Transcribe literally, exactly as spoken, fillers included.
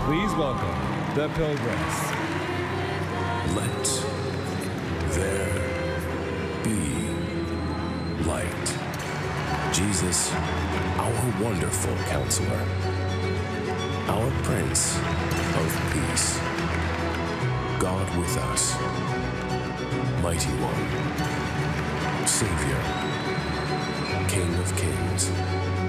Please welcome the Pilgrims. Let there be light. Jesus, our wonderful counselor, our Prince of Peace, God with us, Mighty One, Savior, King of Kings,